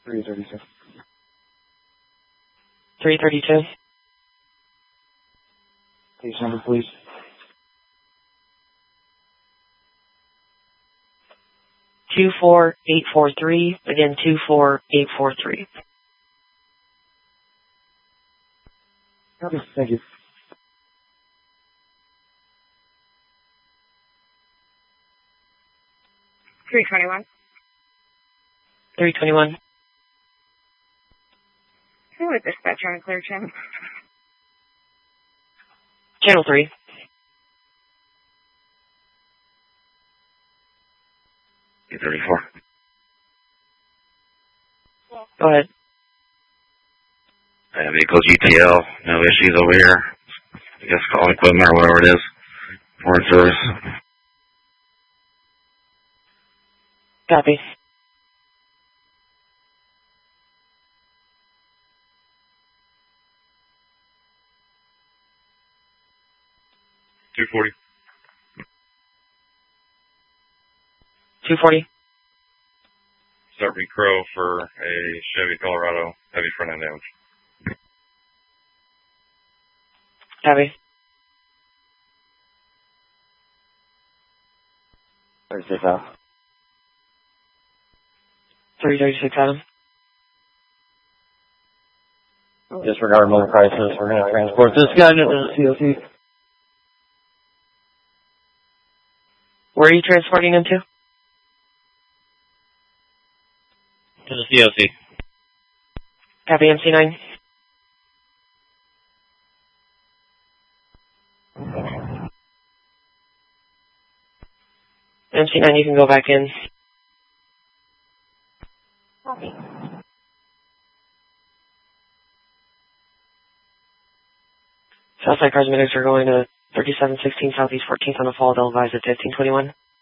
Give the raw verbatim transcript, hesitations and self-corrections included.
three thirty-two. three thirty-two. Case number, please. two four eight four three. Again, two four eight four three. Okay, thank you. three twenty-one. three twenty-one. Who is dispatcher on clear channel? Channel three. eight thirty-four. Go ahead. I have vehicle G T L. No issues over here. I guess call equipment or whatever it is. Foreign service. Copy. two forty. two forty. Start me Crow for a Chevy Colorado heavy front end damage. Copy. thirty-six out. three thirty-six Adam. Disregard motor crisis. We're going to transport this guy to the C O C. Where are you transporting him to? To the C O C. Copy, M C nine. M C nine, you can go back in. Copy. Southside cars medics are going to thirty-seven sixteen Southeast fourteenth on the fall. They'll advise at fifteen twenty-one.